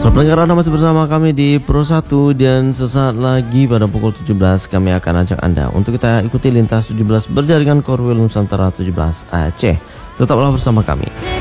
Selamat pendengar, Anda masih bersama kami di Pro 1 dan sesaat lagi pada pukul 17 kami akan ajak Anda untuk kita ikuti lintas 17 berjaringan Korwil Nusantara 17 Aceh. Tetaplah bersama kami.